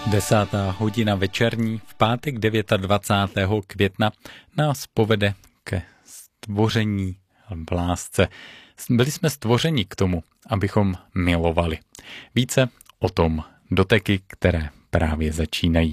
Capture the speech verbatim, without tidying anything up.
Desátá hodina večerní v pátek dvacátého devátého května nás povede ke stvoření v lásce. Byli jsme stvořeni k tomu, abychom milovali. Více o tom doteky, které právě začínají.